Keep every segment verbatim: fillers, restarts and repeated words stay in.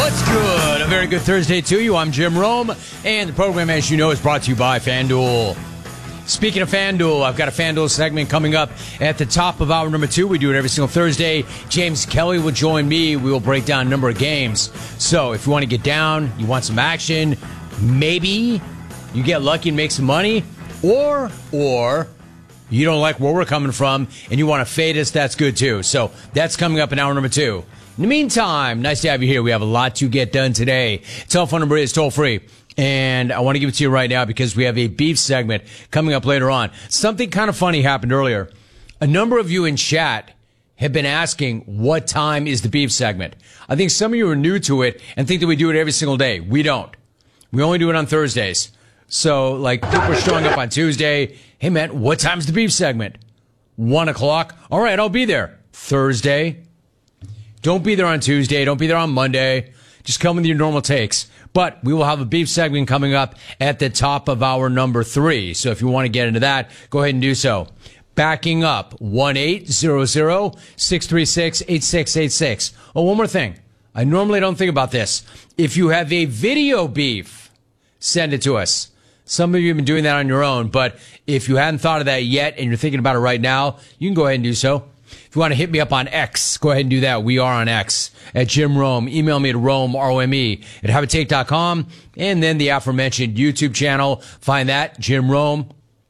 What's good? A very good Thursday to you. I'm Jim Rome, and the program, as you know, is brought to you by FanDuel. Speaking of FanDuel, I've got a FanDuel segment coming up at the top of hour number two. We do it every single Thursday. James Kelly will join me. We will break down a number of games. So if you want to get down, you want some action, maybe you get lucky and make some money, or, or you don't like where we're coming from and you want to fade us, that's good too. So that's coming up in hour number two. In the meantime, nice to have you here. We have a lot to get done today. Telephone number is toll free. And I want to give it to you right now because we have a beef segment coming up later on. Something kind of funny happened earlier. A number of you in chat have been asking, what time is the beef segment? I think some of you are new to it and think that we do it every single day. We don't. We only do it on Thursdays. So, like, people are showing up on Tuesday. Hey, man, what time's the beef segment? One o'clock? All right, I'll be there. Thursday. Don't be there on Tuesday. Don't be there on Monday. Just come with your normal takes. But we will have a beef segment coming up at the top of hour number three. So if you want to get into that, go ahead and do so. Backing up, one eight hundred, six three six, eight six eight six. Oh, one more thing. I normally don't think about this. If you have a video beef, send it to us. Some of you have been doing that on your own, but if you hadn't thought of that yet and you're thinking about it right now, you can go ahead and do so. If you want to hit me up on X, go ahead and do that. We are on X at Jim Rome. Email me at Rome, R O M E, at Habitate dot com. And then the aforementioned YouTube channel. Find that, Jim Rome.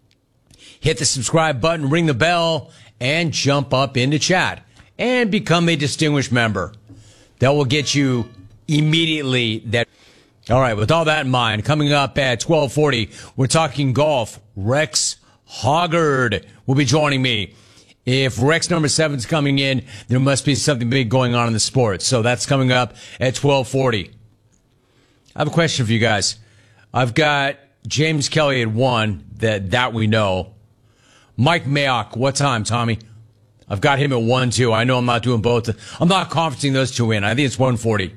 Hit the subscribe button, ring the bell, and jump up into chat. And become a distinguished member. That will get you immediately that. All right, with all that in mind, coming up at twelve forty, we're talking golf. Rex Hoggard will be joining me. If Rex number seven's coming in, there must be something big going on in the sport. So that's coming up at twelve forty. I have a question for you guys. I've got James Kelly at one, that, that we know. Mike Mayock, what time, Tommy? I've got him at one, too. I know I'm not doing both. I'm not conferencing those two in. I think it's one forty.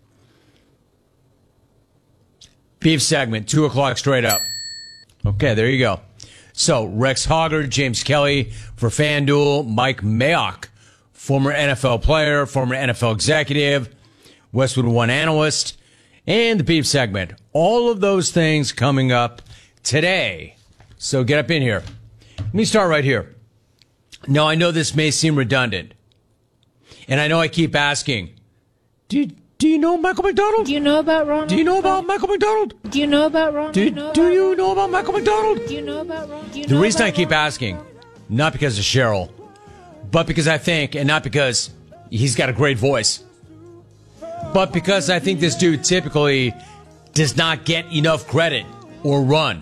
Beef segment, two o'clock straight up. Okay, there you go. So, Rex Hoggard, James Kelly for FanDuel, Mike Mayock, former N F L player, former N F L executive, Westwood One analyst, and the beef segment. All of those things coming up today. So get up in here. Let me start right here. Now, I know this may seem redundant, and I know I keep asking, do you, do you know Michael McDonald? Do you know about Ronald? Do you know about Michael McDonald? Do you know about Ronald? Do, do you know about Michael McDonald? Do you know about Ronald? The reason I keep asking, not because of Cheryl, but because I think, and not because he's got a great voice, but because I think this dude typically does not get enough credit or run.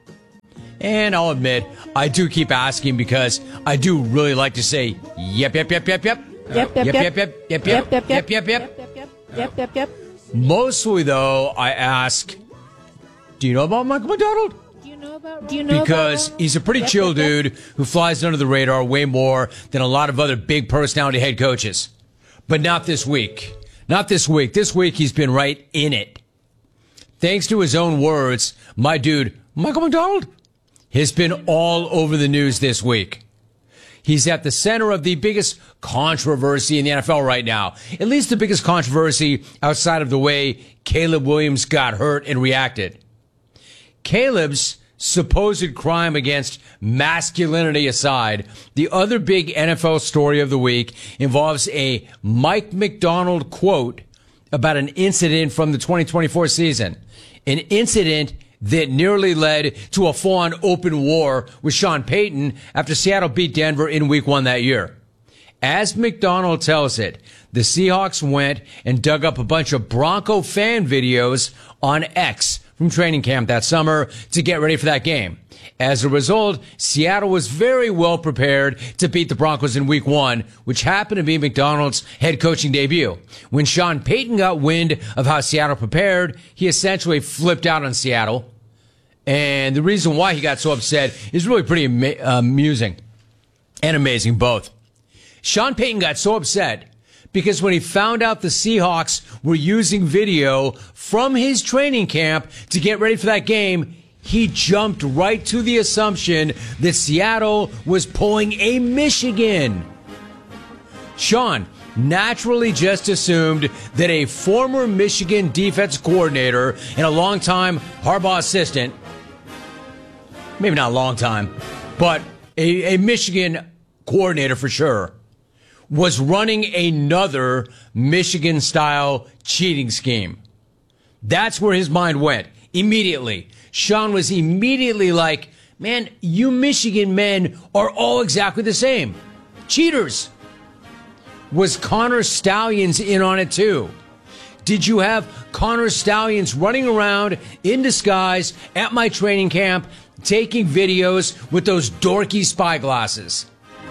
And I'll admit, I do keep asking because I do really like to say, yep, yep, yep, yep, yep. Yep, yep, Yep, yep, yep, yep, yep, yep, yep, yep, yep. Yep, yep, yep. Mostly, though, I ask, do you know about Michael McDonald? Do you know about Do you know Because about he's a pretty Yep, chill yep, yep. dude who flies under the radar way more than a lot of other big personality head coaches. But not this week. Not this week. This week, he's been right in it. Thanks to his own words, my dude, Michael McDonald, has been all over the news this week. He's at the center of the biggest controversy in the N F L right now. At least the biggest controversy outside of the way Caleb Williams got hurt and reacted. Caleb's supposed crime against masculinity aside, the other big N F L story of the week involves a Mike McDonald quote about an incident from the twenty twenty-four season. An incident that nearly led to a full-on open war with Sean Payton after Seattle beat Denver in week one that year. As McDonald tells it, the Seahawks went and dug up a bunch of Bronco fan videos on X from training camp that summer to get ready for that game. As a result, Seattle was very well prepared to beat the Broncos in week one, which happened to be McDonald's head coaching debut. When Sean Payton got wind of how Seattle prepared, he essentially flipped out on Seattle. And the reason why he got so upset is really pretty ama- amusing and amazing both. Sean Payton got so upset because when he found out the Seahawks were using video from his training camp to get ready for that game, he jumped right to the assumption that Seattle was pulling a Michigan. Sean, naturally just assumed that a former Michigan defense coordinator and a longtime Harbaugh assistant, maybe not a long time, but a, a Michigan coordinator for sure, was running another Michigan-style cheating scheme. That's where his mind went immediately. Sean was immediately like, man, you Michigan men are all exactly the same. Cheaters. Was Connor Stalions in on it too? Did you have Connor Stalions running around in disguise at my training camp taking videos with those dorky spy glasses?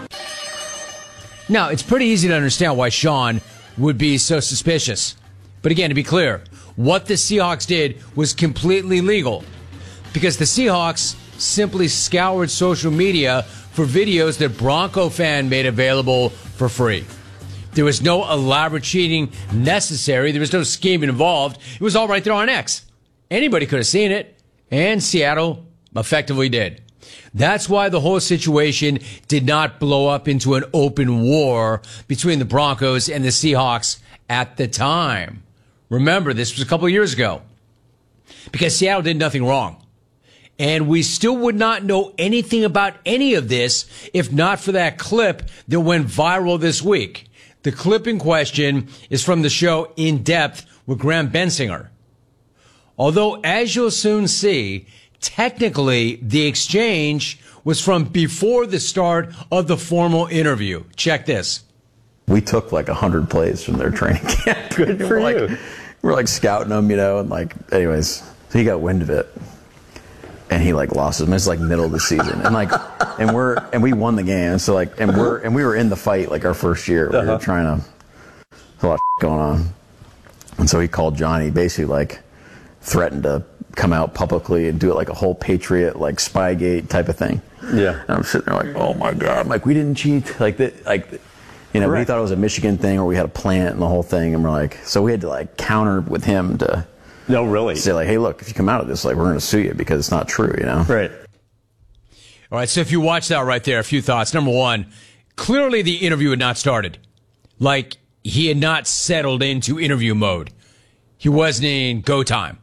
Now, it's pretty easy to understand why Sean would be so suspicious. But again, to be clear, what the Seahawks did was completely legal because the Seahawks simply scoured social media for videos that Bronco fan made available for free. There was no elaborate cheating necessary. There was no scheming involved. It was all right there on X. Anybody could have seen it, and Seattle effectively did. That's why the whole situation did not blow up into an open war between the Broncos and the Seahawks at the time. Remember, this was a couple of years ago because Seattle did nothing wrong. And we still would not know anything about any of this if not for that clip that went viral this week. The clip in question is from the show In Depth with Graham Bensinger. Although, as you'll soon see, technically the exchange was from before the start of the formal interview. Check this. We took like a hundred plays from their training camp. Good for we're you. Like, we're like scouting them, you know, and like, anyways, so he got wind of it. And he like lost his, it's like middle of the season, and like, and we're and we won the game. So like, and we're and we were in the fight like our first year. We uh-huh. were trying to, there's a lot of going on, and so he called Johnny, basically like threatened to come out publicly and do it like a whole Patriot like Spygate type of thing. Yeah, and I'm sitting there like, oh my god, I'm like we didn't cheat, like that, like, you know, right. We thought it was a Michigan thing or we had a plant and the whole thing, and we're like, so we had to like counter with him to. No, really. Say like, hey, look, if you come out of this, like, we're going to sue you because it's not true, you know? Right. All right, so if you watch that right there, a few thoughts. Number one, clearly the interview had not started. Like, he had not settled into interview mode. He wasn't in go time.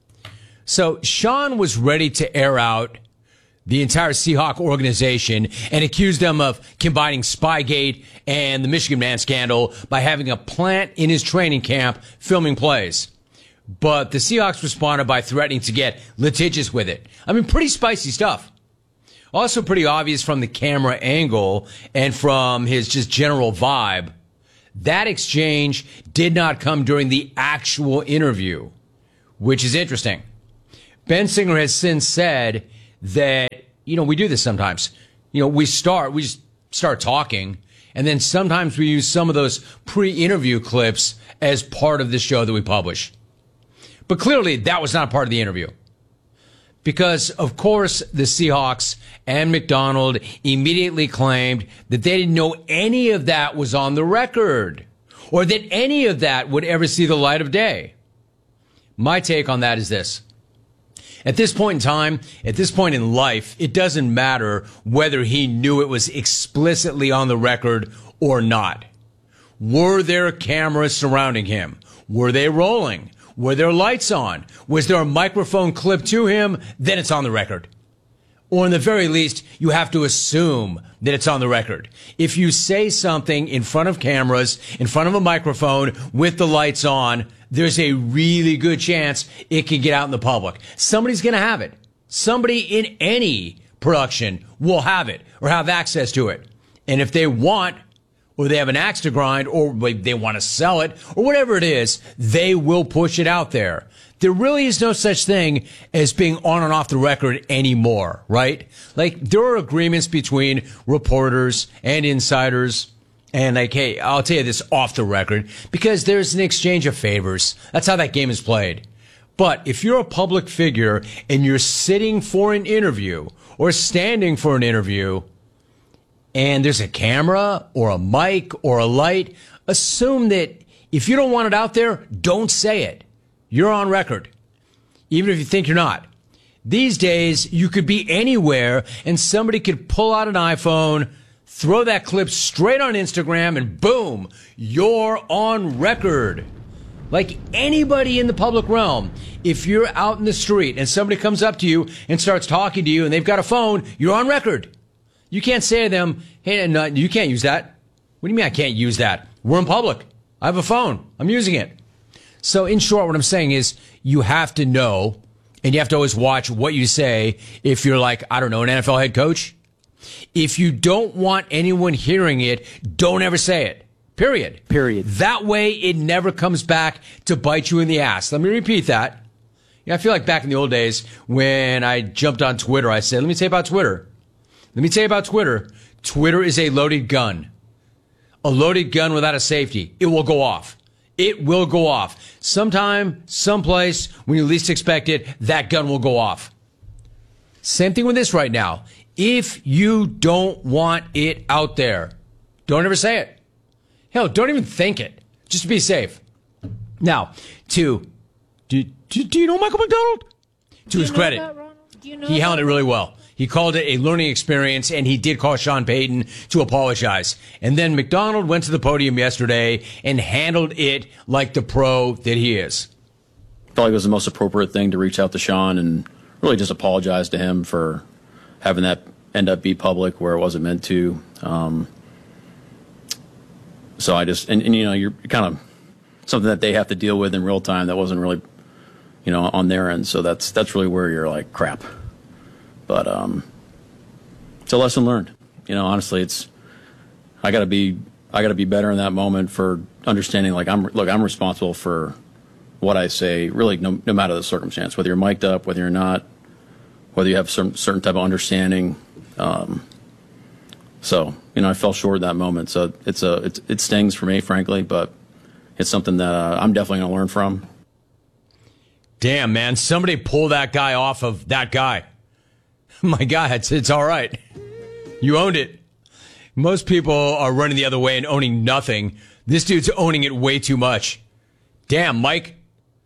So Sean was ready to air out the entire Seahawk organization and accused them of combining Spygate and the Michigan Man scandal by having a plant in his training camp filming plays. But the Seahawks responded by threatening to get litigious with it. I mean, pretty spicy stuff. Also pretty obvious from the camera angle and from his just general vibe. That exchange did not come during the actual interview, which is interesting. Bensinger has since said that, you know, we do this sometimes. You know, we start, we just start talking, and then sometimes we use some of those pre-interview clips as part of the show that we publish. But clearly, that was not part of the interview. Because, of course, the Seahawks and McDonald immediately claimed that they didn't know any of that was on the record, or that any of that would ever see the light of day. My take on that is this. At this point in time, at this point in life, it doesn't matter whether he knew it was explicitly on the record or not. Were there cameras surrounding him? Were they rolling? Were there lights on? Was there a microphone clipped to him? Then it's on the record. Or in the very least, you have to assume that it's on the record. If you say something in front of cameras, in front of a microphone, with the lights on, there's a really good chance it can get out in the public. Somebody's going to have it. Somebody in any production will have it or have access to it. And if they want, or they have an axe to grind, or they want to sell it, or whatever it is, they will push it out there. There really is no such thing as being on and off the record anymore, right? Like, there are agreements between reporters and insiders, and like, hey, I'll tell you this off the record, because there's an exchange of favors. That's how that game is played. But if you're a public figure and you're sitting for an interview or standing for an interview, and there's a camera or a mic or a light, assume that if you don't want it out there, don't say it. You're on record, even if you think you're not. These days, you could be anywhere and somebody could pull out an iPhone, throw that clip straight on Instagram, and boom, you're on record. Like anybody in the public realm, if you're out in the street and somebody comes up to you and starts talking to you and they've got a phone, you're on record. You can't say to them, hey, no, you can't use that. What do you mean I can't use that? We're in public. I have a phone. I'm using it. So in short, what I'm saying is you have to know, and you have to always watch what you say if you're like, I don't know, an N F L head coach. If you don't want anyone hearing it, don't ever say it. Period. Period. That way it never comes back to bite you in the ass. Let me repeat that. Yeah, I feel like back in the old days when I jumped on Twitter, I said, let me tell you about Twitter. Let me tell you about Twitter. Twitter is a loaded gun. A loaded gun without a safety. It will go off. It will go off. Sometime, someplace, when you least expect it, that gun will go off. Same thing with this right now. If you don't want it out there, don't ever say it. Hell, don't even think it, just to be safe. Now, to, do, do, do you know Michael McDonald? To his credit, he handled it really well. He called it a learning experience, and he did call Sean Payton to apologize. And then McDonald went to the podium yesterday and handled it like the pro that he is. I felt like it was the most appropriate thing to reach out to Sean and really just apologize to him for having that end up be public where it wasn't meant to. Um, so I just, and, and you know, you're kind of something that they have to deal with in real time that wasn't really, you know, on their end. So that's that's really where you're like, crap. But um, it's a lesson learned. You know, honestly, it's I gotta be I gotta be better in that moment for understanding. Like I'm look, I'm responsible for what I say. Really, no, no matter the circumstance, whether you're mic'd up, whether you're not, whether you have some certain type of understanding. Um, so you know, I fell short in that moment. So it's a it's, it stings for me, frankly, but it's something that uh, I'm definitely gonna learn from. Damn, man, somebody pull that guy off of that guy. My God, it's, it's all right. You owned it. Most people are running the other way and owning nothing. This dude's owning it way too much. Damn, Mike.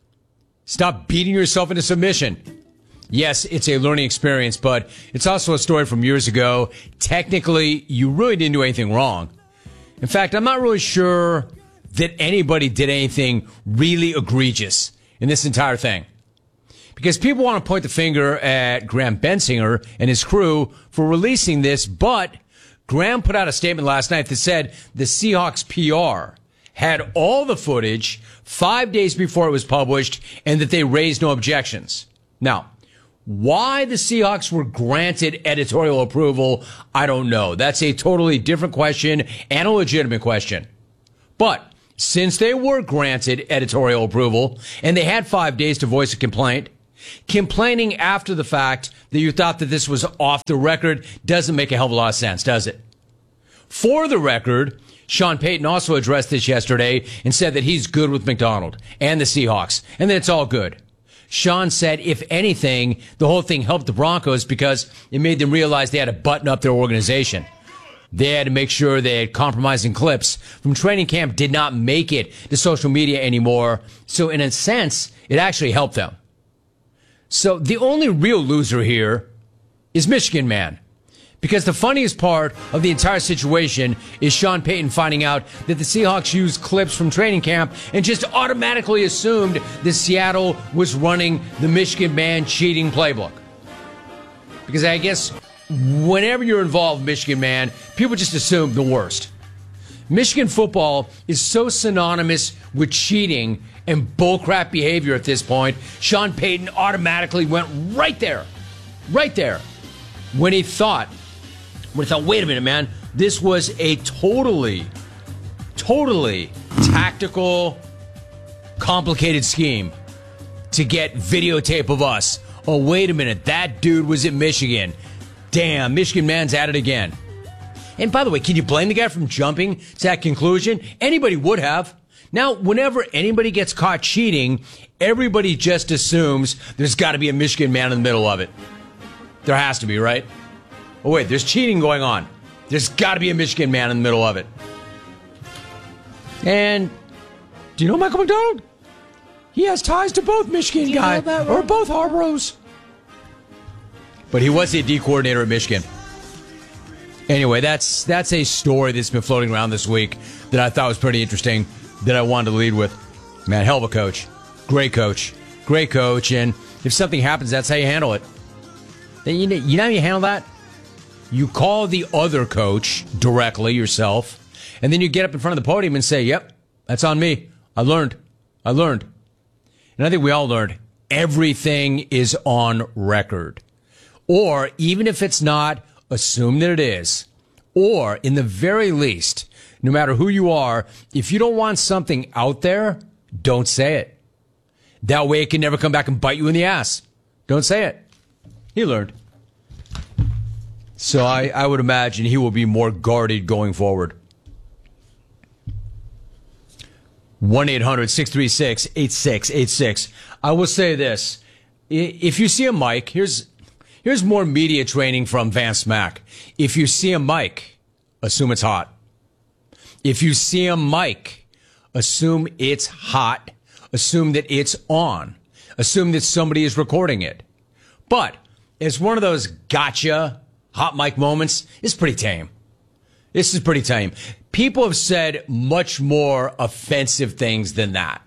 Stop beating yourself into submission. Yes, it's a learning experience, but it's also a story from years ago. Technically, you really didn't do anything wrong. In fact, I'm not really sure that anybody did anything really egregious in this entire thing. Because people want to point the finger at Graham Bensinger and his crew for releasing this, but Graham put out a statement last night that said the Seahawks P R had all the footage five days before it was published and that they raised no objections. Now, why the Seahawks were granted editorial approval, I don't know. That's a totally different question and a legitimate question. But since they were granted editorial approval and they had five days to voice a complaint, complaining after the fact that you thought that this was off the record doesn't make a hell of a lot of sense, does it? For the record, Sean Payton also addressed this yesterday and said that he's good with McDonald and the Seahawks, and that it's all good. Sean said, if anything, the whole thing helped the Broncos because it made them realize they had to button up their organization. They had to make sure that compromising clips from training camp did not make it to social media anymore. So in a sense, it actually helped them. So the only real loser here is Michigan Man. Because the funniest part of the entire situation is Sean Payton finding out that the Seahawks used clips from training camp and just automatically assumed that Seattle was running the Michigan Man cheating playbook. Because I guess whenever you're involved, Michigan Man, people just assume the worst. Michigan football is so synonymous with cheating and bullcrap behavior at this point, Sean Payton automatically went right there, right there, when he thought, when he thought, wait a minute, man, this was a totally, totally tactical, complicated scheme to get videotape of us. Oh, wait a minute, that dude was at Michigan. Damn, Michigan Man's at it again. And by the way, can you blame the guy from jumping to that conclusion? Anybody would have. Now, whenever anybody gets caught cheating, everybody just assumes there's got to be a Michigan Man in the middle of it. There has to be, right? Oh, wait, there's cheating going on. There's got to be a Michigan Man in the middle of it. And do you know Michael McDonald? He has ties to both Michigan guys, or both Harbaugh. But he was the D coordinator at Michigan. Anyway, that's that's a story that's been floating around this week that I thought was pretty interesting that I wanted to lead with. Man, hell of a coach. Great coach. Great coach. And if something happens, that's how you handle it. Then you know, you know how you handle that? You call the other coach directly yourself, and then you get up in front of the podium and say, yep, that's on me. I learned. I learned. And I think we all learned everything is on record. Or even if it's not, assume that it is. Or, in the very least, no matter who you are, if you don't want something out there, don't say it. That way it can never come back and bite you in the ass. Don't say it. He learned. So I, I would imagine he will be more guarded going forward. one eight hundred six three six eight six eight six. I will say this. If you see a mic, here's here's more media training from Vance Mack. If you see a mic, assume it's hot. If you see a mic, assume it's hot. Assume that it's on. Assume that somebody is recording it. But it's one of those gotcha hot mic moments. It's pretty tame. This is pretty tame. People have said much more offensive things than that.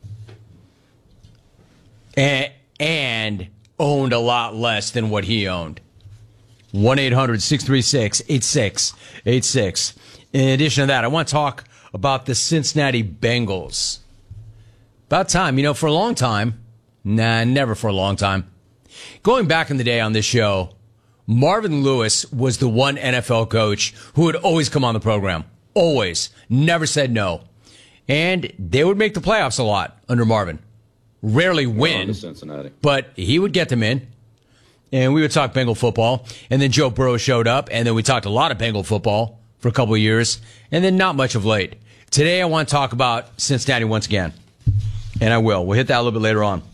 And, and owned a lot less than what he owned. one eight hundred six three six eight six eight six. In addition to that, I want to talk about the Cincinnati Bengals. About time. You know, for a long time, nah, never for a long time. Going back in the day on this show, Marvin Lewis was the one N F L coach who would always come on the program. Always. Never said no. And they would make the playoffs a lot under Marvin. Rarely win, Cincinnati. But he would get them in. And we would talk Bengal football. And then Joe Burrow showed up. And then we talked a lot of Bengal football for a couple of years. And then not much of late. Today I want to talk about Cincinnati once again. And I will. We'll hit that a little bit later on.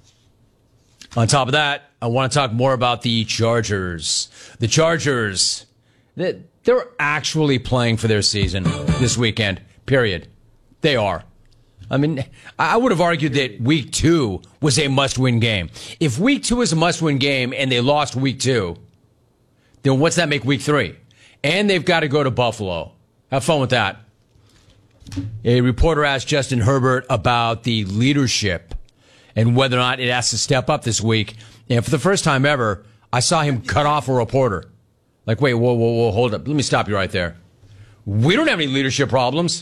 On top of that, I want to talk more about the Chargers. The Chargers, they're actually playing for their season this weekend, period. They are. I mean, I would have argued that week two was a must-win game. If week two is a must-win game and they lost week two, then what's that make week three? And they've got to go to Buffalo. Have fun with that. A reporter asked Justin Herbert about the leadership and whether or not it has to step up this week. And for the first time ever, I saw him cut off a reporter. Like, wait, whoa, whoa, whoa, hold up. Let me stop you right there. We don't have any leadership problems.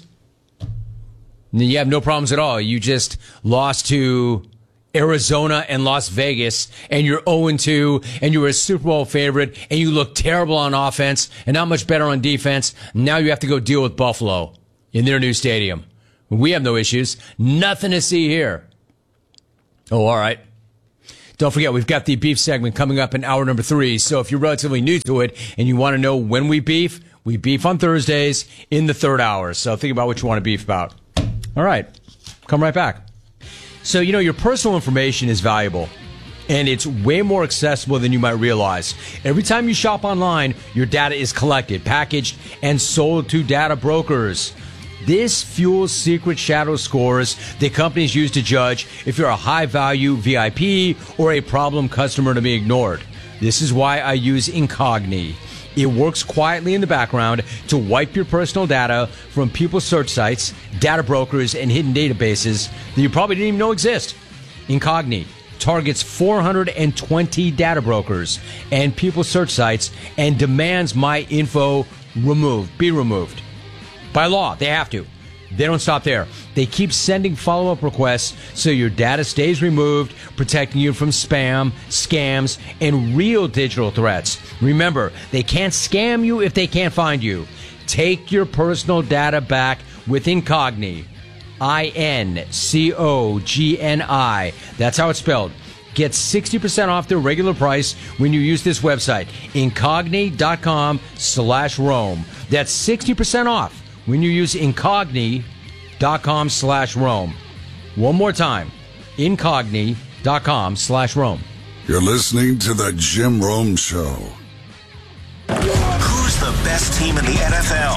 You have no problems at all. You just lost to Arizona and Las Vegas, and you're oh and two, and you were a Super Bowl favorite, and you look terrible on offense and not much better on defense. Now you have to go deal with Buffalo in their new stadium. We have no issues. Nothing to see here. Oh, all right. Don't forget, we've got the beef segment coming up in hour number three. So if you're relatively new to it and you want to know when we beef, we beef on Thursdays in the third hour. So think about what you want to beef about. All right. Come right back. So, you know, your personal information is valuable, and it's way more accessible than you might realize. Every time you shop online, your data is collected, packaged, and sold to data brokers. This fuels secret shadow scores that companies use to judge if you're a high-value V I P or a problem customer to be ignored. This is why I use Incogni. It works quietly in the background to wipe your personal data from people's search sites, data brokers, and hidden databases that you probably didn't even know exist. Incogni targets four hundred twenty data brokers and people's search sites and demands my info removed, be removed. By law, they have to. They don't stop there. They keep sending follow-up requests so your data stays removed, protecting you from spam, scams, and real digital threats. Remember, they can't scam you if they can't find you. Take your personal data back with Incogni. I N C O G N I. That's how it's spelled. Get sixty percent off their regular price when you use this website, Incogni.com slash Rome. That's sixty percent off when you use Incogni.com slash Rome. One more time, Incogni.com slash Rome. You're listening to the Jim Rome Show. Who's the best team in the N F L?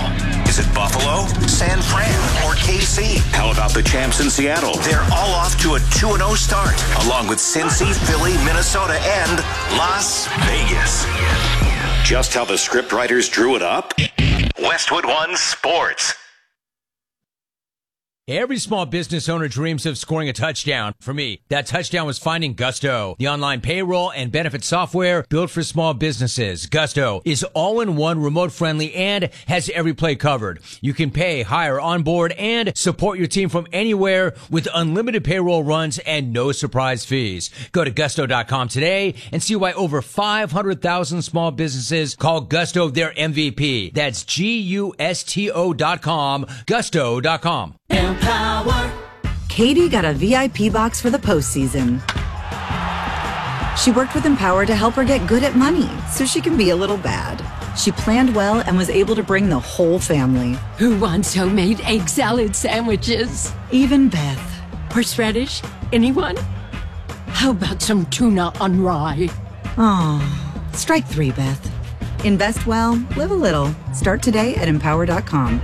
Is it Buffalo, San Fran, or K C? How about the champs in Seattle? They're all off to a two and oh start, along with Cincy, Philly, Minnesota, and Las Vegas. Just how the scriptwriters drew it up? Westwood One Sports. Every small business owner dreams of scoring a touchdown. For me, that touchdown was finding Gusto, the online payroll and benefit software built for small businesses. Gusto is all-in-one, remote-friendly, and has every play covered. You can pay, hire, onboard, and support your team from anywhere with unlimited payroll runs and no surprise fees. Go to gusto dot com today and see why over five hundred thousand small businesses call Gusto their M V P. That's G U S T O dot com, gusto dot com. Empower. Katie got a V I P box for the postseason. She worked with Empower to help her get good at money so she can be a little bad. She planned well and was able to bring the whole family. Who wants homemade egg salad sandwiches? Even Beth. Horseradish? Anyone? How about some tuna on rye? Oh, strike three, Beth. Invest well, live a little. Start today at empower dot com.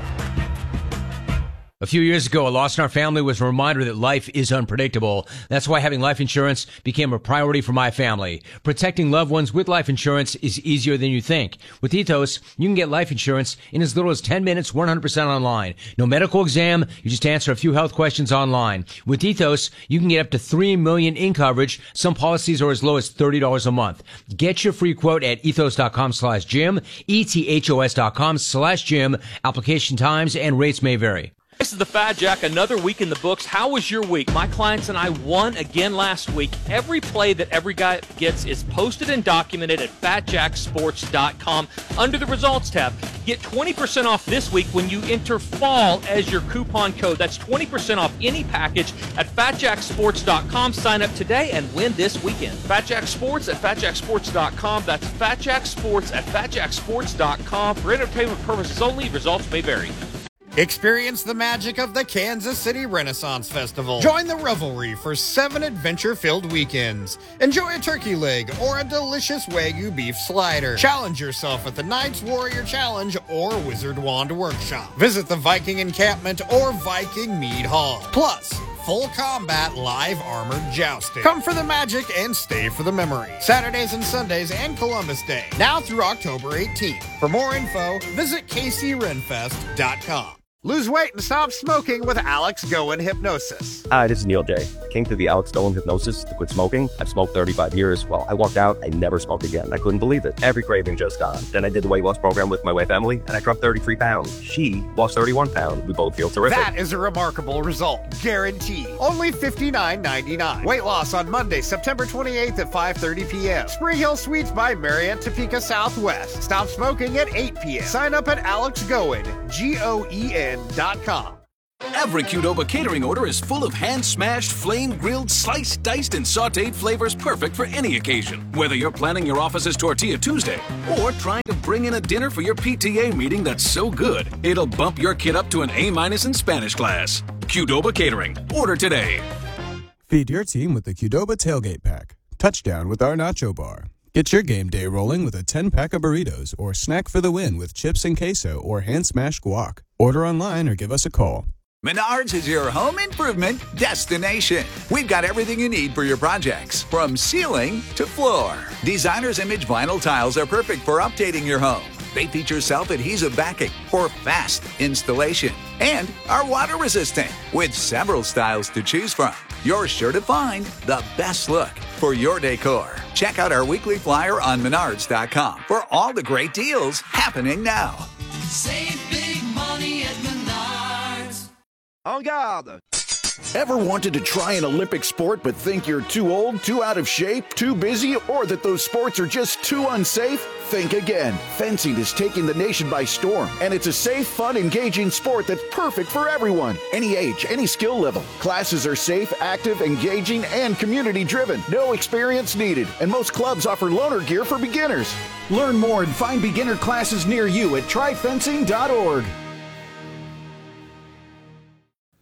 A few years ago, a loss in our family was a reminder that life is unpredictable. That's why having life insurance became a priority for my family. Protecting loved ones with life insurance is easier than you think. With Ethos, you can get life insurance in as little as ten minutes, one hundred percent online. No medical exam, you just answer a few health questions online. With Ethos, you can get up to three million dollars in coverage. Some policies are as low as thirty dollars a month. Get your free quote at ethos dot com slash Jim, E T H O S dot com slash Jim. Application times and rates may vary. This is the Fat Jack, another week in the books. How was your week? My clients and I won again last week. Every play that every guy gets is posted and documented at fat jack sports dot com under the results tab. Get twenty percent off this week when you enter fall as your coupon code. That's twenty percent off any package at fat jack sports dot com. Sign up today and win this weekend. Fat Jack Sports at fat jack sports dot com. That's Fat Jack Sports at fat jack sports dot com. For entertainment purposes only, results may vary. Experience the magic of the Kansas City Renaissance Festival. Join the revelry for seven adventure-filled weekends. Enjoy a turkey leg or a delicious Wagyu beef slider. Challenge yourself at the Knights Warrior Challenge or Wizard Wand Workshop. Visit the Viking Encampment or Viking Mead Hall. Plus, full combat live armored jousting. Come for the magic and stay for the memory. Saturdays and Sundays and Columbus Day. Now through October eighteenth. For more info, visit k c renfest dot com. Lose weight and stop smoking with Alex Goen Hypnosis. Hi, this is Neil J. Came through the Alex Goen Hypnosis to quit smoking. I've smoked thirty-five years. Well, I walked out, I never smoked again. I couldn't believe it. Every craving just gone. Then I did the weight loss program with my wife, Emily, and I dropped thirty-three pounds. She lost thirty-one pounds. We both feel terrific. That is a remarkable result. Guaranteed. Only fifty-nine ninety-nine. Weight loss on Monday, September twenty-eighth at five thirty p.m. Spring Hill Suites by Marriott Topeka Southwest. Stop smoking at eight p.m. Sign up at Alex Goen, G O E N dot com. Every Qdoba catering order is full of hand-smashed, flame-grilled, sliced, diced, and sautéed flavors perfect for any occasion. Whether you're planning your office's Tortilla Tuesday or trying to bring in a dinner for your P T A meeting that's so good, it'll bump your kid up to an A-minus in Spanish class. Qdoba Catering. Order today. Feed your team with the Qdoba Tailgate Pack. Touchdown with our Nacho Bar. Get your game day rolling with a ten-pack of burritos or snack for the win with chips and queso or hand-smashed guac. Order online or give us a call. Menards is your home improvement destination. We've got everything you need for your projects, from ceiling to floor. Designer's Image vinyl tiles are perfect for updating your home. They feature self-adhesive backing for fast installation and are water resistant with several styles to choose from. You're sure to find the best look for your decor. Check out our weekly flyer on menards dot com for all the great deals happening now. Save big money at Menards. En garde. Ever wanted to try an Olympic sport but think you're too old, too out of shape, too busy, or that those sports are just too unsafe? Think again. Fencing is taking the nation by storm, and it's a safe, fun, engaging sport that's perfect for everyone. Any age, any skill level. Classes are safe, active, engaging, and community-driven. No experience needed, and most clubs offer loaner gear for beginners. Learn more and find beginner classes near you at try fencing dot org.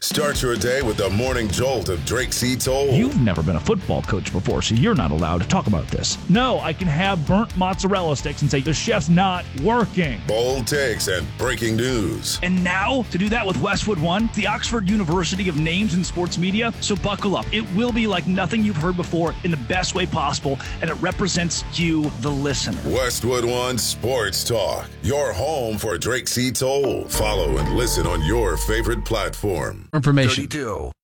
Start your day with the morning jolt of Drake C. Toll. You've never been a football coach before, so you're not allowed to talk about this. No, I can have burnt mozzarella sticks and say, the chef's not working. Bold takes and breaking news. And now, to do that with Westwood One, the Oxford University of names in sports media, so buckle up. It will be like nothing you've heard before in the best way possible, and it represents you, the listener. Westwood One Sports Talk, your home for Drake C. Toll. Follow and listen on your favorite platform. Information. thirty-two.